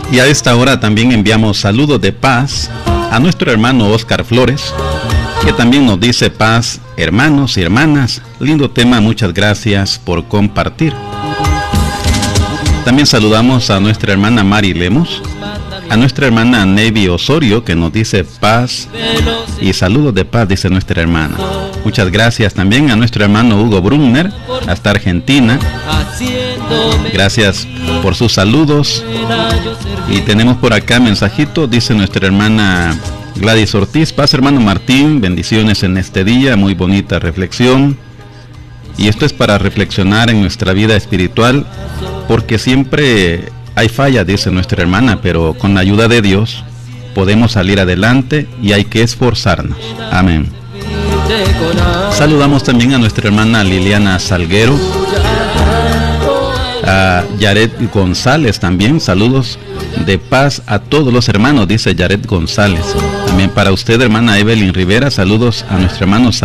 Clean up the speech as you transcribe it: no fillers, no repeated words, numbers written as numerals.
Y a esta hora también enviamos saludos de paz a nuestro hermano Oscar Flores, que también nos dice: paz, hermanos y hermanas, lindo tema, muchas gracias por compartir. También saludamos a nuestra hermana Mari Lemos, a nuestra hermana Nevi Osorio, que nos dice paz y saludos de paz, dice nuestra hermana. Muchas gracias también a nuestro hermano Hugo Brunner, hasta Argentina. Gracias por sus saludos. Y tenemos por acá mensajito, dice nuestra hermana Gladys Ortiz: paz, hermano Martín, bendiciones en este día, muy bonita reflexión. Y esto es para reflexionar en nuestra vida espiritual, porque siempre hay fallas, dice nuestra hermana, pero con la ayuda de Dios podemos salir adelante y hay que esforzarnos. Amén. Saludamos también a nuestra hermana Liliana Salguero, a Yaret González también, saludos de paz a todos los hermanos, dice Yaret González. También para usted, hermana Evelyn Rivera, saludos a nuestro hermano